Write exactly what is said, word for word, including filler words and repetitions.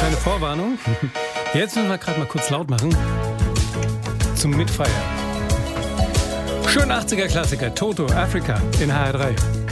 kleine Vorwarnung. Jetzt müssen wir gerade mal kurz laut machen. Zum Mitfeiern. Schön achtziger Klassiker, Toto, Afrika in H R drei.